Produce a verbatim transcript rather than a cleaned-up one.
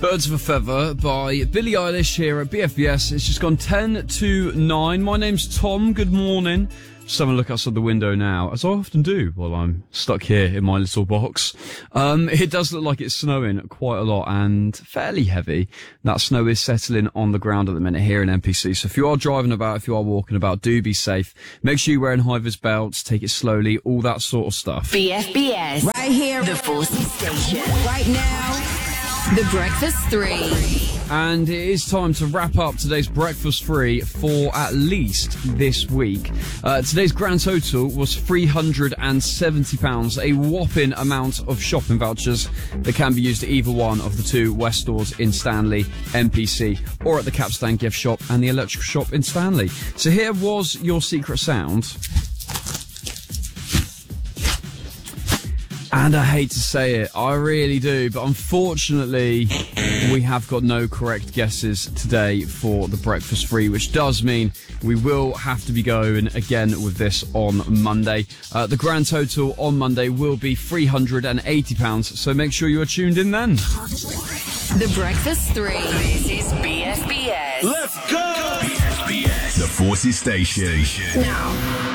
Birds of a Feather by Billie Eilish here at B F B S. It's just gone ten to nine. My name's Tom. Good morning. Just having a look outside the window now, as I often do while I'm stuck here in my little box. Um, it does look like it's snowing quite a lot and fairly heavy. That snow is settling on the ground at the minute here in N P C. So if you are driving about, if you are walking about, do be safe. Make sure you're wearing high-vis belts, take it slowly, all that sort of stuff. B F B S. Right here, the Forces Station. Right now, The Breakfast Three. And it is time to wrap up today's Breakfast Free for at least this week. Uh, today's grand total was three hundred seventy pounds, a whopping amount of shopping vouchers that can be used at either one of the two West stores in Stanley, N P C, or at the Capstan gift shop and the electrical shop in Stanley. So here was your secret sound. And I hate to say it, I really do, but unfortunately, we have got no correct guesses today for the Breakfast Free, which does mean we will have to be going again with this on Monday. Uh, the grand total on Monday will be three hundred eighty pounds, so make sure you are tuned in then. The Breakfast Three. This is B F B S. Let's go! B F B S, the Forces Station. Now.